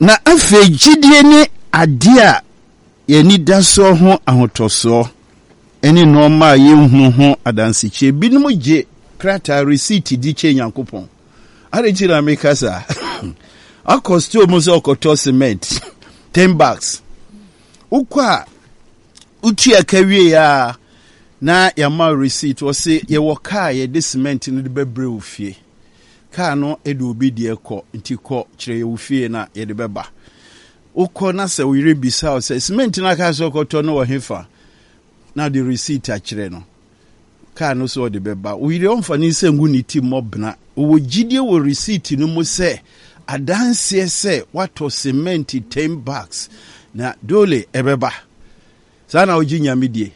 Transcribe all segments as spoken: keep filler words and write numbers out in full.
na afe gidie ni ade a yeni daso ho ahotoso eni no ma yehunu ho adansiche binom je krata receipt di che Nyankopon arechi na mekasa akosto mo so okoto cement ten bags ukwa utu akawie ya na yama receipt wo se ye wo car ye de cement no de bebre ofie car no e de obi de ekọ nti kọ kire ye ofie na ye de beba ukọ na se we rebisa o se cement na ka so okoto no wo hefa na the receipt a kire no car no so de beba we re onfa ni se ngu ni ti mobna wo gidie wo receipt no mu se adanse se wato cement ten bags na dole ebeba sana oji nyamedie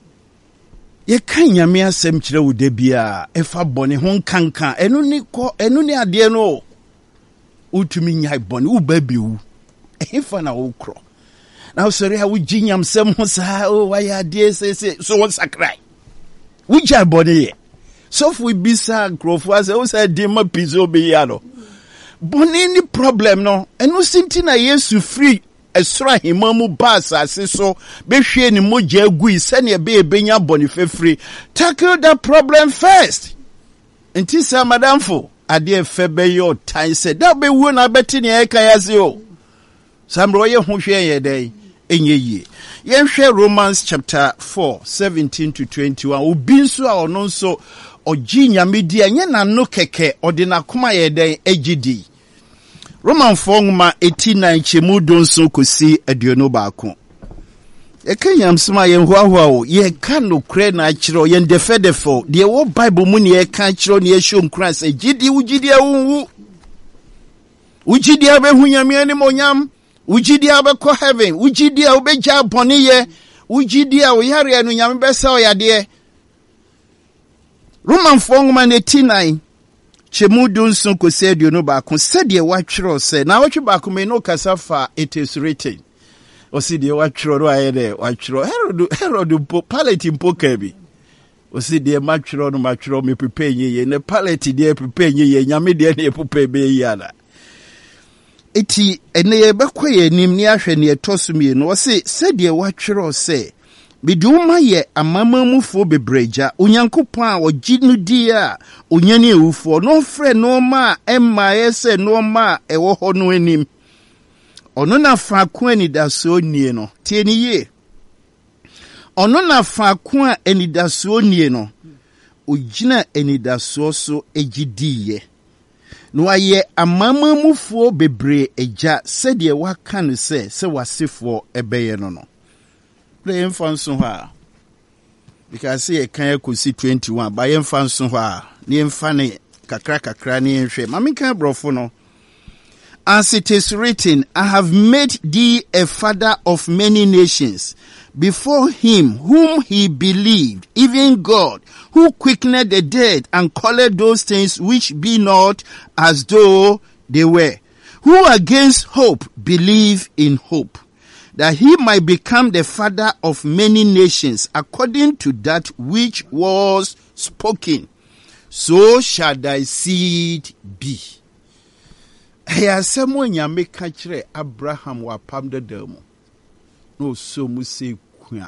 ye kan nyame asem kire wo da bia efa bone ho kankan enu ni ko enu ni ade no utumi nyai bone wo ba biu efa na wo kro na sorry ha wo ji nyam sem ho sa o wa ya ade se se so won sakrai wo ja bone ye so fu bisa grofo ase wo sa di ma pizo be ya no bone ni problem no enu sinti na Yesu free esra himamu bas ase so behwe ni moja agui sene be ebenya bone fefri tackle that problem first enti sa madamfo ade efe be yo tan se da be wu na beti ne eka yase o samro ye ho hwe ye dai enye yie ye hwe Romans chapter four seventeen to twenty-one obi nso a ono nso ogi nyamedi anye na no keke ode na koma ye dai agidi Roman Fongma eighty-nine chemu donso kosi aduonu baako. E kanyam sma ye hwaahwa o ye ka no kre na akiro ye ndefedefo de wo Bible mu ne ye ka akiro ne ye show nkran se gidi ugidi awunwu ugidi abehu nyame ani monyam ugidi abekọ heaven ugidi a obeja bone ye ugidi a oyare anu nyame besa oyade Roman Fongma eighty-nine chemu donso kosi aduonu baako sede watwero se na watwe baako me no kasafa it is written o si de watwero ro ayede watwero Herod Herod po palette mpoka bi o si de matwero no matwero me prepare ye ne palette de prepare ye nyame de ne prepare be yala eti ene ye bekoye nim ni ahwe ne etosumie no o si sede watwero se biduma ye amamamufo bebreja onyankopon a oginu di a onyane ewufo no frɛ no ma emma yese no ma ewo ho no anim ono na fa ko ani da so nie no tie ni ye ono na fa ko ani da so nie no ogina ani da so so egidiye no aye amamamufo bebre eja sɛde waka no sɛ sɛ wasefo ebeye no no play fanso ha because say kan ekosi twenty-one ba yen fanso ha ne emfa ne kakra kakra ne enhwe mame kan brofo no as it is written, I have made thee a father of many nations before him whom he believed, even God, who quickened the dead and called those things which be not as though they were, who against hope believe in hope, that he might become the father of many nations, according to that which was spoken. So shall thy seed be. Eya semo nyame ka kire Abraham wa pam dadamu. No so mu se kwa.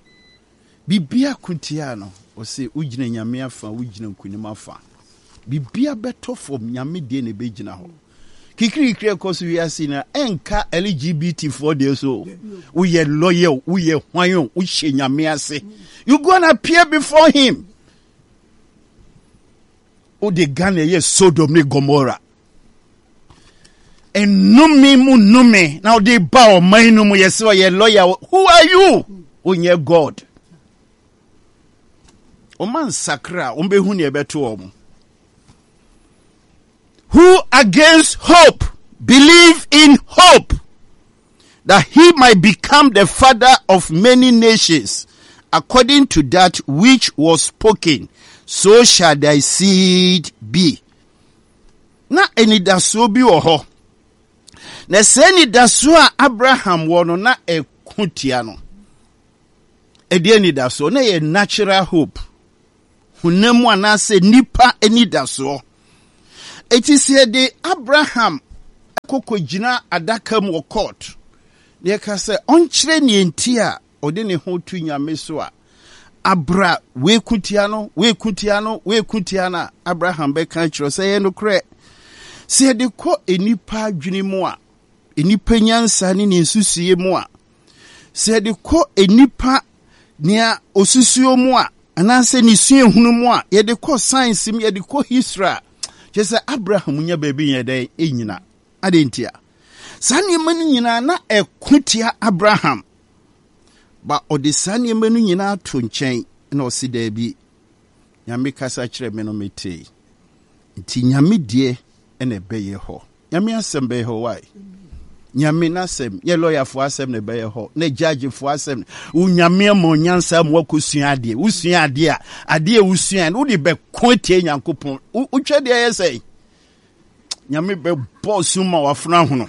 Bibia kuntia no, o se ugina nyame afa, ugina nkunima afa. Bibia beto fom nyame de ne begina ho. Kikiri kire koso wiase na enka L G B T for de so we ye loyal we ye hwan we hye nyame ase you gonna appear before him o de Ghana ye Sodom ne Gomorrah enumi mu numi now they bow manu mu ye so ye loyal who are you onye God o man sakra o behu ne beto o who against hope believe in hope, that he might become the father of many nations, according to that which was spoken, so shall thy seed be. Na eni daso bi oho. Na se eni daso a Abraham wono na ekutia no. Edi eni daso na ye natural hope. Hunemu anase nipa eni daso. It is here the Abraham koko gina adaka mu court ne ka se onkyere ne ntia ode ne ho tu nyame so a abra we kutia no we kutia no we kutia na Abraham be kan kyerɛ sɛ yɛ no korɛ se de kɔ enipa adwene mu a enipa nyansa ne ne nsusuye mu a se de kɔ enipa nea osusuo mu a anase ne sue hunu mu a ye de kɔ science mu ye de kɔ history je sɛ Abraham nya baabi yɛ dɛ enyina adentia sane manu nyina na ekutia Abraham ba ode sane manu nyina to nkyɛn na osi da bi nyame kasa kyerɛ me no mete nti nyame die ene bɛyɛ hɔ nyame asɛm bɛyɛ hɔ why nyame nasɛm ye lawyer fo asɛm ne bɛyɛ hɔ ne judge fo asɛm wo nyame mo nyansa mo akosua ade wo sua ade a ade a wo sua wo de bɛko tie nyankopɔn wo twɛ de yɛ sɛ nyame bɛ boss ma wafuna hono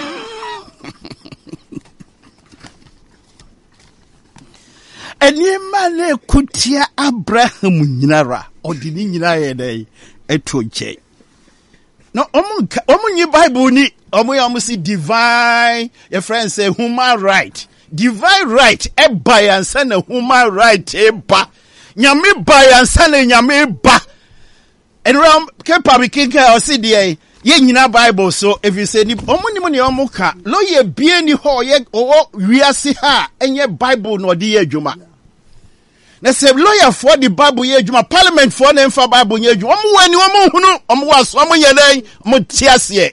eniema le kutia Abraham nyinara odi ni nyina yɛ dɛ eto nkyɛ no omu omu nyi Bible ni omu ya omu si divine your friend say human right divine right e ba yansa na human right e ba nyame ba yansa na nyame ba enram ke public o si de ye nyina Bible so if you say ni omu ni mo ne omu ka lo ye bie ni ho ye o wiase ha enye Bible no de ye adwuma na se lawyer for the Bible ye adwuma parliament for na mfa Bible ye adwuma omu wani omu hunu omu waso omu ye dan omu tiase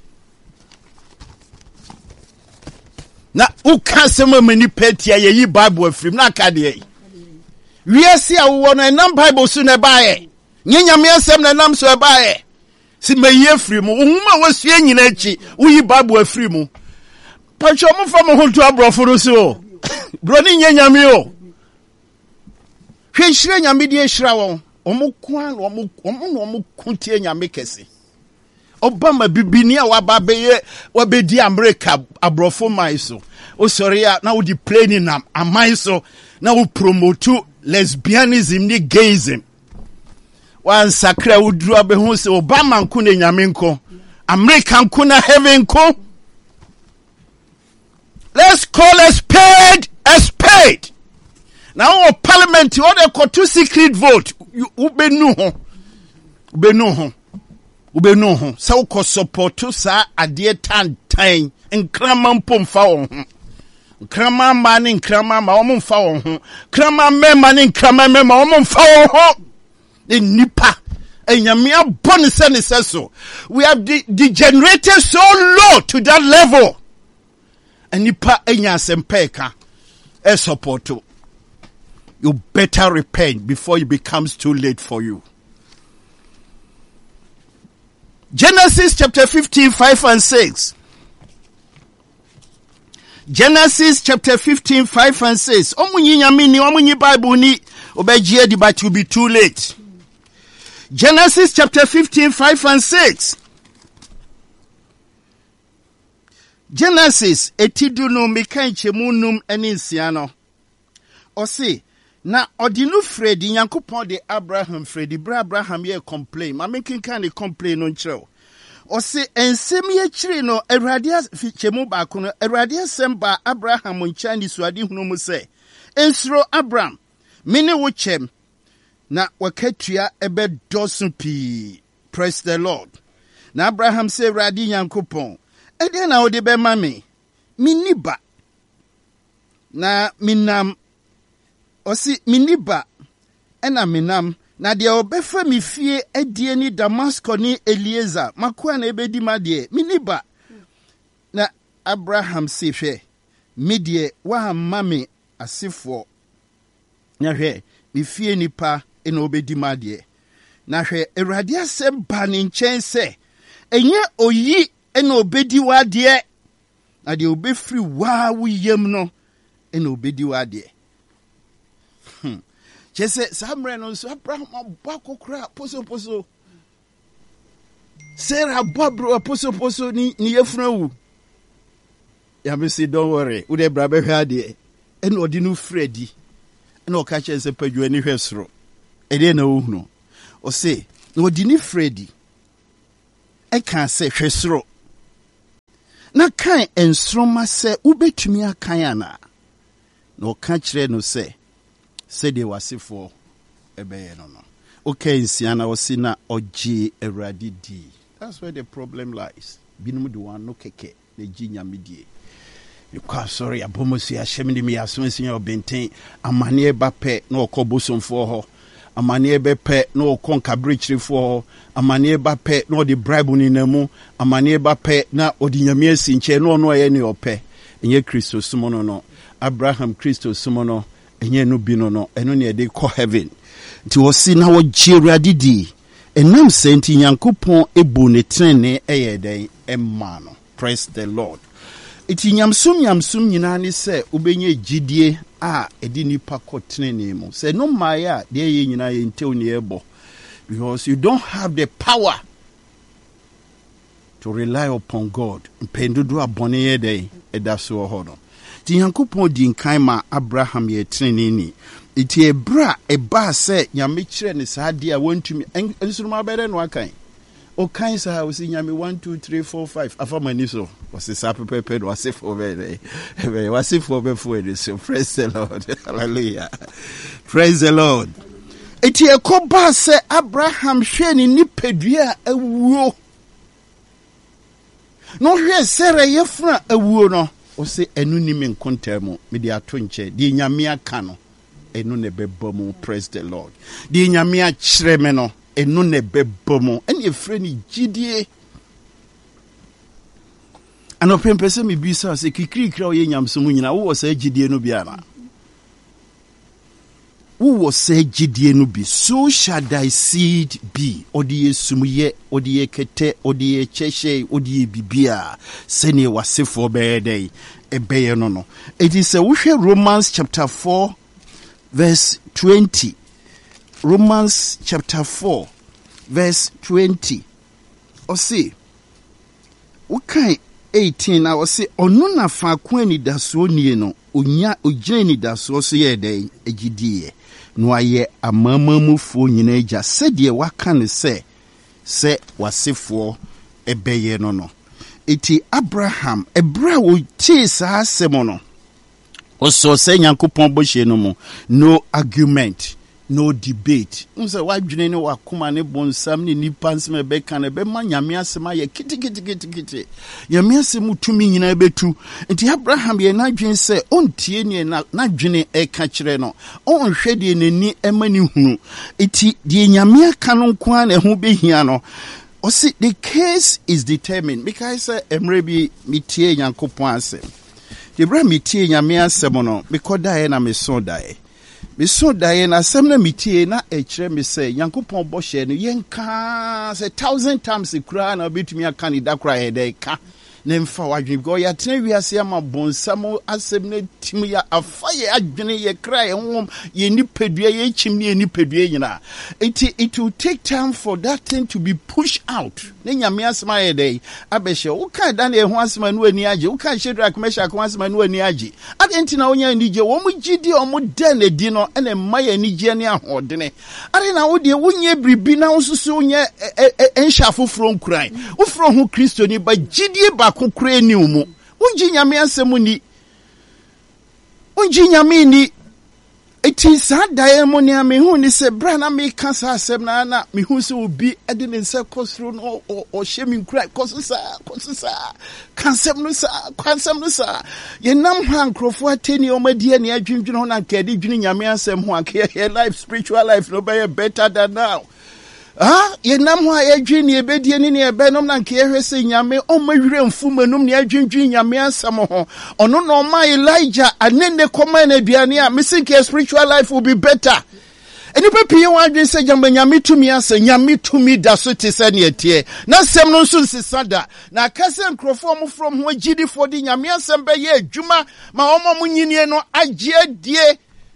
na uka sema mani petia ye yi Bible afrim na aka de wiase a wo no enam Bible so na baaye nye nyame asem na enam so baaye si mayi afrim uhuma wasue nyina achi wo yi Bible afrim pacho mo fa mo hoto abrofo no so bro ni nye nyame o hwe hire nyame de hira won omo kwa omo omo no omo kuntie nyame kese Obama bibini a wababeye wabedi America abrofo man so o sorry na wo di plane na aman so na wo promote lesbianism ni gayism wan sakra wo duru abehu se Obama nko na nyame nko America nko na heaven nko. Let's call a spade a spade. Now our parliament what they call two secret vote ubenu ho ubenu ho ubenu ho sa uko support sa ade tantan nkrama mpomfa wo ho nkrama ma ne nkrama ma wo mfa wo ho nkrama mema ne nkrama mema wo mfa wo ho ne nipa enyame abone se ne so we have de- degenerated so low to that level and nipa enya sempeka e support. You better repent before it becomes too late for you. Genesis chapter fifteen, five and six. Genesis chapter fifteen, five and six. Omunyi nyamini, omunyi Bible ni, obejie di but will be too late. Genesis chapter fifteen, five and six. Genesis, etidunu mikanche munum eninsiano. Osi, na odinu Fredi Yankopon de Abraham Fredi bra Abraham ye complain ma making kind of complain no nkyerɛ o se ensem ye kyiri no Awurade fichemu ba ko no Awurade asɛm ba Abraham nkyɛn di suade hunu mu sɛ ensuro Abraham mene wo kyɛm na wakatua ebe dosu pii. Praise the Lord. Na Abraham sɛ Awurade Yankopon ɛde na wo de be ma me miniba na minam osi miniba ena minam na de obefa mi fie adie ni Damascus ni Eliezer makoa na ebedi ma de miniba na Abraham se hwe me de wa mame asefo na hwe mi fie nipa ena obedi ma de na hwe Awurade asɛm ba ne nkyɛn sɛ enye oyi ena obedi wa de na de obefri wa wo yam no ena obedi wa de. Hmm. Chese samre no so Abraham abako kra poso poso. Sarah babro poso poso ni ni yefuna wu. Ya me say don't worry. Wo de bra be hwa de. En odi no Fredi. En o ka chese padwa ni hwesoro. E de na wo hunu. O say, no odi ni Fredi. E kan say hwesoro. na kan ensroma se ubetumi akan ana na oka kire no se se de wasefo ebeye no no okay nsiana osina oji Awurade di. That's where the problem lies. Binum de wan no keke na ji nyamedie. Because sorry abomosi ahemni mi aso nsinya obenten amane ba pe na okobosomfo ho amane be pe na okon kabrichirifo ho amane ba pe na odi bribe ni namu amane ba pe na odi nyame asinche na ono ye ne ope enye Kristo sumono no Abraham Kristo sumono enye no bi no no eno ne de ko heaven nti wosi na wo Awurade di enam senti Nyankopon ebu ne trene eye den emma no. Praise the Lord. Iti nyamsum nyamsum nyina ne se ubenye gidie a edi nipa kotrene mu se no maya de ye nyina ye ntew ne ebo because you don't have the power to rely upon God. Mpendudu abone ye dey edaso ho no. Ti Yankopon di nkan ma Abraham ye trene ni. Iti ebra eba se nyame kire ne saade a wontumi ensuruma bere no akan. O kind sa was in Yami one, two, three, four, five. Afamaniso was the sapo pepe was if over there. Was if over for this. So praise the Lord. Hallelujah. Praise the Lord. Eti ekoba se Abraham hweni ni pedua awuo. No hwe sere yefra awuo no. O se enu ni me nkontemu me de ato nche. Di nyame aka no. Enu ne bebo mu. Praise the Lord. Di nyame a kyere me no. Enu ne bebomo ene efre ni gidie ano pempese mi bisa se kikrikra o ye nyamsom nyina wo se gidie no bia na wo se gidie no bi so shall thy seed be odi esumuye odi ekete odi echeshe odi bibia se ne wasefo beede ebeye no no. It is a wohwe Romans chapter four verse twenty. Romans chapter four, verse twenty. Or say, okay, eighteen. I will say, Onuna fa kweni daso ni no, unya ujeni daso so ye de ejidie. No aye amamamu fo nyina eja. Se die waka ne se, se wasefo ebeye no no. Iti Abraham, ebra wo ti sa asemo no. Oso se Nyankopon bo hye no mu, no argument. No debate. Unse wadwene ne wakoma ne bonsam ne nipa nsem be kan be ma nyame asema ye kiti kiti kiti kiti. Nyame asem tumi nyina betu. Nti Abraham ye na dwen se ontie ne na na dwene e ka kire no. On hwe de nani emani hunu. Iti de nyame aka no nko an ho behia no. O see the case is determined because emre bi mitie Nyankopon asem. De bra mitie nyame asem no mekoda e na meso dae. Me so dae na asem na mitie na ekire me say Yankopon bo hye no yenka say thousand times kura na obetumi aka ni da kura he dey ka na mfa wadwen go ya tena wiase ama bonsam asem na tim ya afaye adwene ye kra ye hom ye nipadua ye chim ne nipadua nyina it it will take time for that thing to be pushed out na nyame asema ye dey abehye wo kan da na ye ho asema no ani age wo kan Shadrach Meshach ho asema no ani age adenti na wonya ni je wo mu gidi o mu de na di no na maye ni je ne ahodene are na wo de wonye bribi na wosusu wonye ensha foforo nkran wo fro ho Kristo ni ba gidi ba kokure ni umu unji nyame asemu ni unji nyame ni eti sa dae mo ne me hu ni se bra na me ka sa asem na na me hu se obi ade ne se kosro no o shemi nkra kosusa kosusa kansem no sa kansem no sa ye nam ha nkrofo ateni o madie ne adwindwene ho na nkade dwene nyame asem ho aka ye life spiritual life no be better than now. Ah, ye nam ho ayedwi ne ebedie ni ne ebenom na nke ehwese nyame o mawire mfumanum ne adwindwi nyame asam ho ono no ma Elijah anene koma na aduane a mesinke spiritual life will be better. Eni pepe wa adwen se jamba nyame tumi ase nyame tumi da so te se ne etie na sem no nso nsisada na akase nkrofo mo from ho agidi for di nyame asem be ye adwuma ma omo mo nyinie no agye adie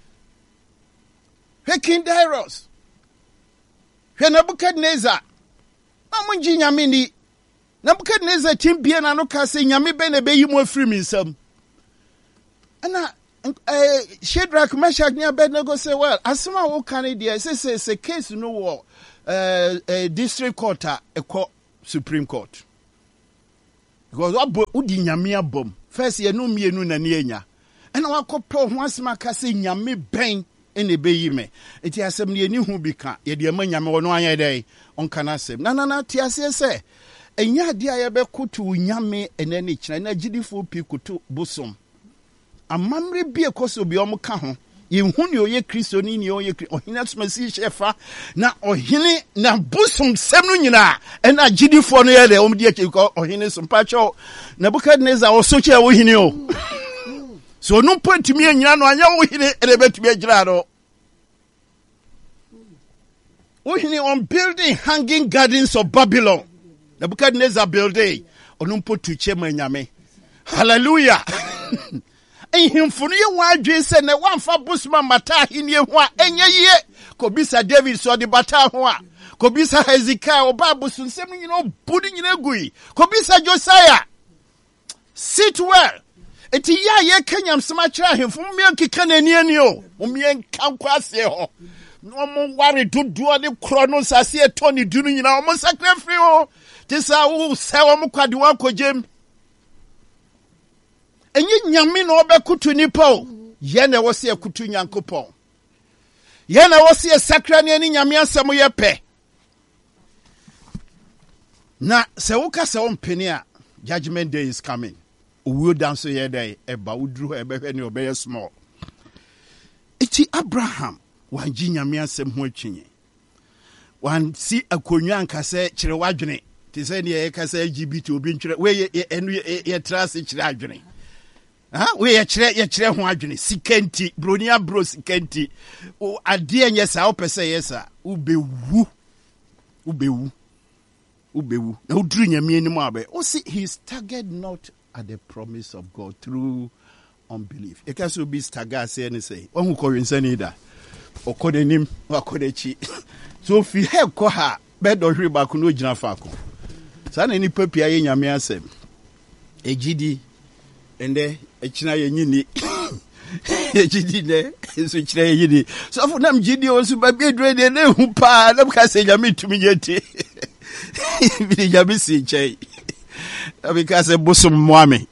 Hekin Dairos Hwe Nebukadnezar amunji nyame ni Nebukadnezar timbie na no ka se nyame be na be yi mo afiri mi nsam ana eh Shadrach Meshach ne Abednego say well asema wo kan dey say say say case no wo eh district court a Supreme Court because what udi nyame abom first ye no mienu na ne anya ena wakopɛ ho asema ka se nyame bɛn ene beyi me enti asɛm ne ani hu bi ka ye de ma nyame wo no anya dai onka na asɛm na na na ti ase se enya de a ye be koto nyame ene ne kyina na gidifo pi koto bosom amamre bi ekoso bi om ka ho ye hu ne oye Kristo ni ne oye ohina somasi shefa na ohine na bosom sem no nyina ena gidifo no ye de om de akiko ohine so pacho Nebukadnezar osoche wo hine o so no point me nyina no anya wo hine ere betumi agira no wo hine on building hanging gardens of Babylon Nebukadnezar building ono potu chema nyame hallelujah ehimfunu ye wadwe se ne wamfa busuma mata hine ho a enye ye kobisa David so de bata ho a kobisa Hezekiah oba busunsem nyina obudi nyina gui kobisa Josiah sit well eti ya ye kanyam sema kira ahemfo mmea kika nani ani o mmea nkankwa ase ho no mo ware dodo ne kro no sase etoni dunu nyina mo sacrifice o tisa wo se wo mo kwade wa kojem enyi nyame no obekutu nipa o ye na wo se akutu nyankopon ye na wo se sakra ne ani nyame asem ye pe na se wo ka se wo mpeni a judgment day is coming uwo danso ye day eba udru ebe ne obeye small iti Abraham wanji nyame asem ho atwinye wan si akonwa ankase kire wadwene ti se ne ye kasa L G B T obi ntwere we enu ye trase kire adwene ha we ye kire ye kire ho adwene sikanti bronia bro sikanti o ade enye sa opese yesa ubewu ubewu ubewu na udru nyame ani mu abe o see he staggered not at the promise of God through unbelief. It can be stagger say and say, one who call insanida or codenim or codechi. So if you have coha, bed or riba kuno jinafaco. San any puppy in your measem. A G D and there a china yini. A G D there is which they yidi. So for them G D also by bed ready and then who pa, them can say yami to me yet. Yabisi chay. Because a bosom mwami.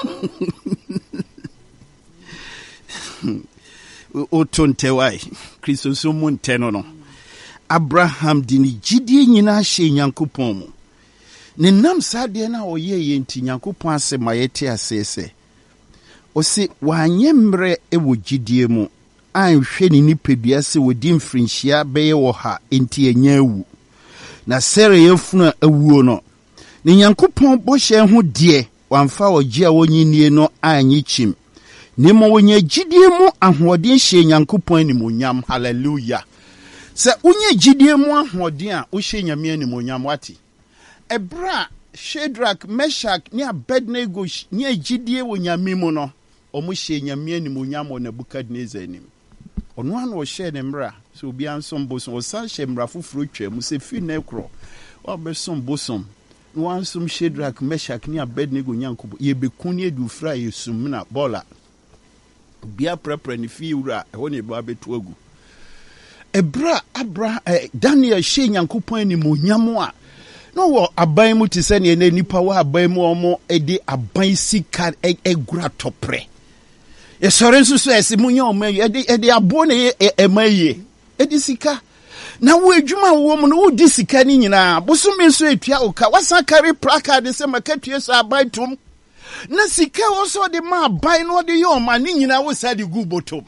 O tonte wai Kristo so monte no no Abraham dini gidie nyina hye Nyankopon mu ne nam sade na oye ye nti Nyankopon ase mayete asese o se wanye mre ewo gidie mu anhwe ni nipadua se wodi mfrinhia beye wo ha enti enya awu na sere yefunu awuo no ne Nyankopon bohye ho de wamfa ogie a wonyinie no anyi chim Nemo wonye gidie mu ahoden hye Nyankopon animonyam hallelujah se unye gidie mu ahoden a wo hye nyame animonyam wati ebra Shadrach Meshach ni Abednego ni gidie wo nyame mu no omo hye nyame animonyam wo Nebukadnezar anim ono an wo hye ne mra so obi ansom bosom wo san hye mra foforo twa mu se fi na ekro wo besom bosom no ansom Shadrach Meshach ni Abednego Nyankopon ye bekuni edufra yesum na bola bia prepare ni fi wura e woni ba betu agu ebra abra eh, Daniel hye Nyankopon ni monyam a no wo aban mu ti se ne na nipa wa aban mu omo edi aban sika egura topre e sore nso so ese munya omo edi edi abo ne emaye edi sika na wo adwuma wo mu no wo di sika ni nyina bosome nso etua oka wasa carry placard se makatue so aban tum na sika wo so de ma bai no de yo ma ni nyina wo sa de gu botom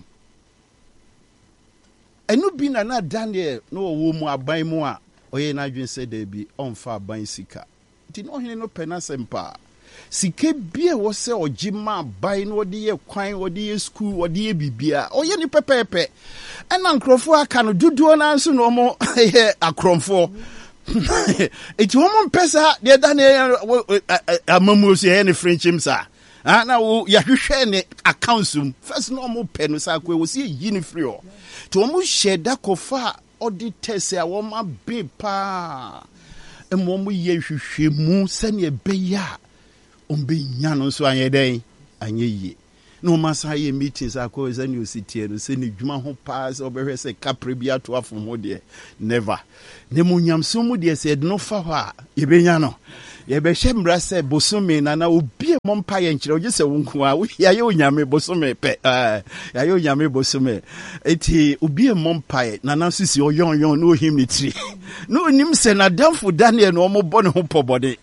enu bi na na Daniel no wo mu aban mu a oye na adwen se da bi onfa aban sika ti no hene no pena sempa sika bi e wo se ogi ma bai no de ye kwan wo de ye school wo de ye bibia oye ni pepepe ena nkrofo aka no duduo na nso no mo ye akromfo Eti woman pesa de Daniel amamu so ye ne Frenchim sa ah na wo ya hwehwe ne accounts first no mo pe no sa ko wo si yi ne free o to mo sheda kofa auditors a wo ma be pa emo mo ye hwehwe mu se ne be ya on be nya no so anye den anye yi no masa ye meetings akọ za new city no se ne dwuma ho pass obehwe se kapre bi ato afom ho de never ne munyamso mu de se de no fa ho a ye benya no ye be hye mra se bosome na na obi mo mpa ye nkyere oje se wonku a ya ye onyame bosome pe eh ya ye onyame bosome eti obi mo mpa ye na na sisi oyon yon no him ni tri no nim se na damfo Daniel no mo bɔ ne ho pobode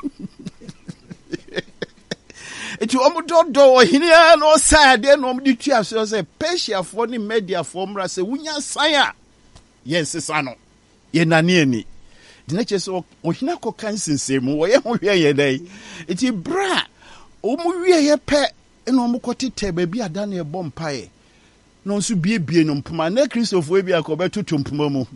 eti omudodo ohinia no side no omdi tua so se Persia fo ni media fo mra se wunya san yes sano ye nane ani de na che so ohina ko kansense mu wo ye ho hwe ye dai eti bra omu wie ye pe eno omukotete ba bi adane ebo mpae no nso biebie no mpoma na Christopher bi akobeto tumpoma mu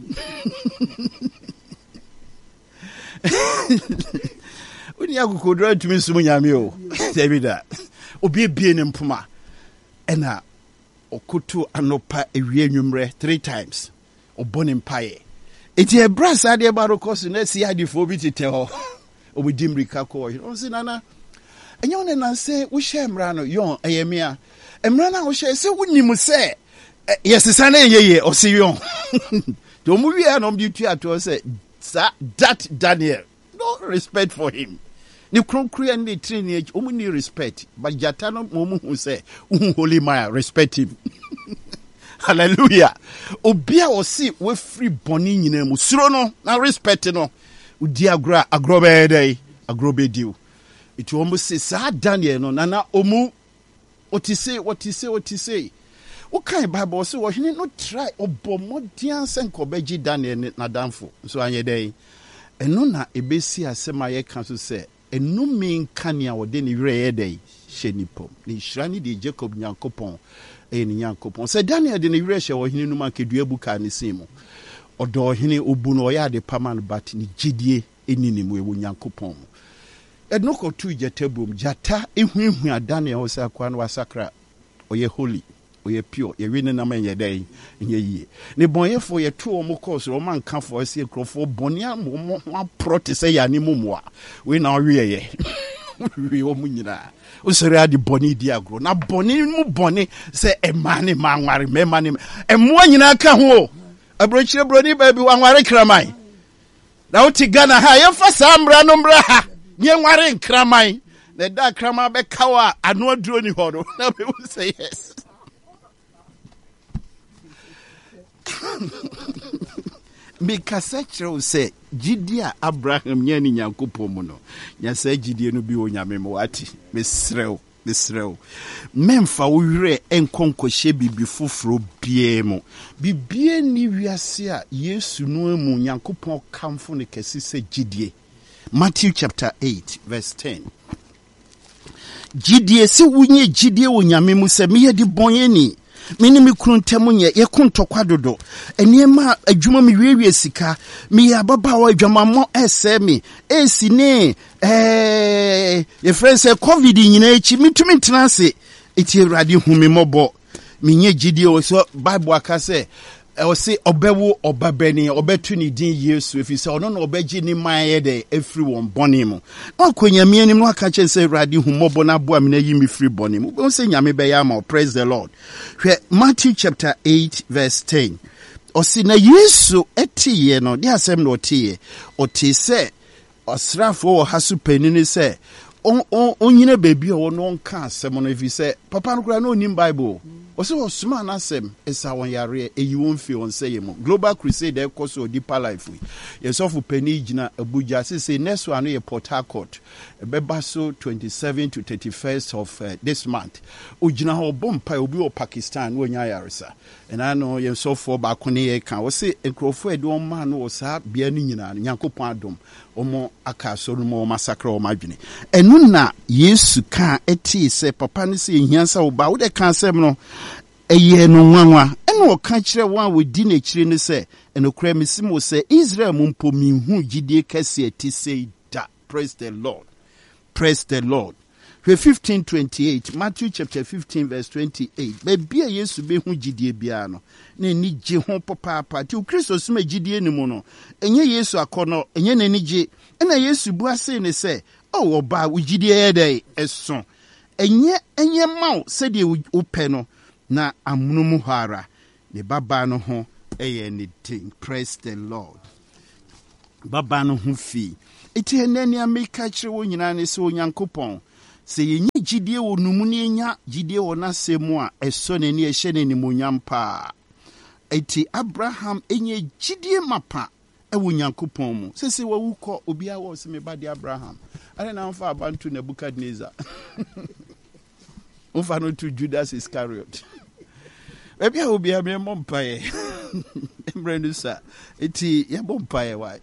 Uni akukodra tumi sumu nyame o Davida obi bie ne mpoma ena okoto anopa ewie nwumre three times obone mpae eti ebra sade ba rokoso na si adifo bi tete ho obidim rika ko o si nana enyo ne nanse wo hye mra no yon eyemia emra na wo hye se wonim se yesisa na yeye o si yon to mu wi anom di tu ato se that Daniel no respect for him. Ni kronkru and the training omu ni respect but jatano momu hu say holy maya respect him. Hallelujah. Obia osi we free boni nyina mu suro no na respect no udi agra agrobe dey agrobe diu. It omu say sa Daniel no nana omu otise otise otise. O kan Bible say wo hene no try obomodian senko beji Daniel na danfo so anye dey. Eno na ebesi asema ye kan so say enu min kania wode ne were ye dey hyenipom ni hirani de Jacob Nyankopon e ni Nyankopon say Daniel de ne were hye wo hene no ma kedua buka ne simu odo hene obu no ya de paman bat ni gidie eninimu e wo Nyankopon eno ko tu jetabum jata ehuehu Daniel ho say akwa no wasakra oye holy oye pure ye wini na men ye dey nye yie ne bonyefo ye to o mo course o man kan fo se krofo bonia mo mo prote say ya ni mumwa we na wi ye wi o munyina o sere adi boni di agro na boni mu boni se e mane ma nware me mane e mo nyina ka ho abrochire broni ba bi wanware kraman na uti Ghana ha ye fa samra no mbra ha nye nware kraman na da kraman be kawa anu aduro ni ho no na be say yes. Mikasa kyerɛw sɛ gidie a Abraham nya ni Nyankopɔn mu no nya sɛ gidie no bi o nyame mo ati mesrɛw mesrɛw memfa wo werɛ enkonkɔhye bibi foforo bie mu bibie ni wiase a Yesu no mu Nyankopɔn kamfo ne kɛse sɛ gidie. Matthew chapter eight verse ten. Gidie se wunye gidie wo nyame mu sɛ meyɛ di bɔnyeni mini mi kruntemu nye ye kuntokwa dodo eniema adwuma mi wiewie sika mi ababa wa adwuma mo ese mi esi ne eh ye friend say covid nyina echi mitumi tenase eti Awurade hu mi mobo mi nye gidie o so Bible aka say o say obewo obabani obetu ni din Yesu efi say ono no obeji ni maye de efri won boni mu na kwanyame anim no aka che say Awurade hu mobo na boa mi na yi mi free boni mu o say nyame be ya ma praise the Lord. Matthew chapter eight verse ten. O say na Yesu etiye no de asem no tiye o ti say osrafo wo hasu panini say on on onyina baby o no nka asem no efi say papa no kura no nim Bible o say osuma na asem esa won yare eyi won fi on say mo Global Crusade e koso deeper life yesofu pani gina Abuja say say next one no Port Harcourt beba so twenty-seventh to thirty-first of uh, this month ojina ho bompa obi o Pakistan wo nya yaresa and I know yesofu ba ko ne ye kan o say enkrofo e do man no sa bia no nyina Nyankopon adom omo aka so no mo massacre o madwene enu na Yesu kan eti se papa ne se hiansa wo ba wo de kan sem no eye no nwanwa enu o kan kire wan wo di na kire ne se enokra mesimo se Israel mumpo minhu gidie kase eti sei da. Praise the Lord. Praise the Lord. fifteen twenty-eight Matthew chapter fifteen verse twenty-eight baby Yesu be hu gidie bia no na ni je ho papa ti Kristo suma gidie ni mu no enye Yesu akono enye na ni je na Yesu bu ase ne se o oba wo gidie ye dai eso enye enye mau said you upeno na amunumu hara ne baba no ho eye anything. Praise the Lord. Baba no ho fi iti enani ameka kire wo nyina ne se onyankopon se yenyi gidie wo numu ne nya gidie wo na semu a eso ne ne ehye ne nimonyampa iti Abraham enye gidie mapa e wo nyankopon mu se se wawu kɔ obi a wo se me bade Abraham are na mfa abantu Nebukadnezar mfa no to Judas Iscariot ebi a obi a me mompae embrenu sa iti ye mompae why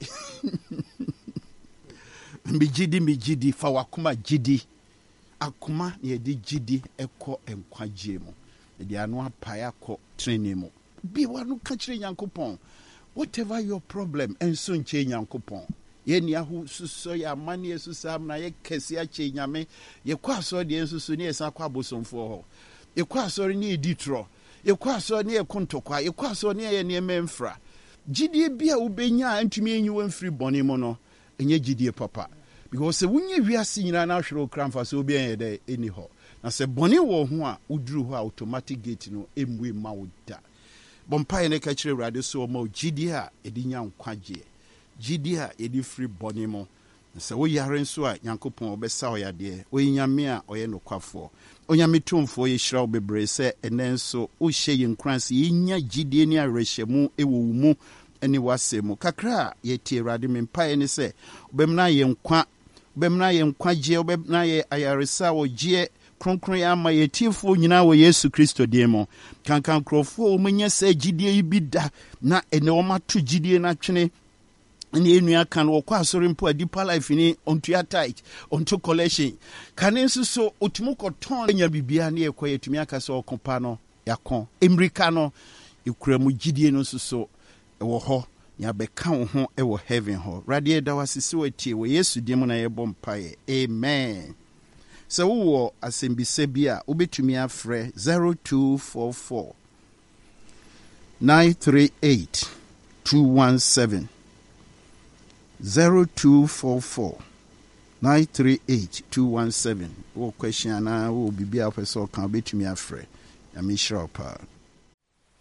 mbigidi mbigidi fa wakuma gidi akuma ye di gidi ekɔ enkwagye mu de anu apae akɔ training mu bi wanu ka kire nyankopon whatever your problem enso nche nyankopon ye ni ahu suso ya mane esusam na ye kese ache nyame ye kwa so de ensusu ne esa kwa bosomfo ho ye kwa so ne editro ye kwa so ne ekontokwa ye kwa so ne ye ne memfra gidi bia ubenya antumi enyi wamfiri bone mu no enye gidi papa because wunye wiase nyina na hwere okramfa so obi en de eni ho na se bone wo ho a uduru ho automatic gate no emwe ma woda bompa ne ka kire urade so ma gidi a edinya nkwagye gidi a edi free bone mu se wo yare nso a nyankopon obesa oyade oyinyame a oye nokwafo onyame tumfo ye hira obebre se enenso o hye yinkranse yinya gidi ni arehemu ewo mu eni wasemu kakra ye tie urade mempae ne se obemna ye nkwa obemna ye nkwagye obemna ye ayaresa wo gye kronkron ya ma ye tiefo nyina wo Yesu Kristo die mo kankan krofo o menya se gidie yi bi da na ene o mato gidie na twene ni enu aka no kwa asori mpo adipa life ni onto ya tight onto collection kanenso so otumu koton nya bibia na ekwa yetumi aka so okopa no yakon emrika no ekura mu gidie no so so ewo ho ya beka wo ho ewo heaven ho radie da wasisi watie wo Yesu die mu na ye bompae amen. So wo asembise bia obetumi afre zero two four four nine three eight two one seven zero two four four nine three eight two one seven. Wo question na wo bibia person kan obetumi afre ya mi shira pa.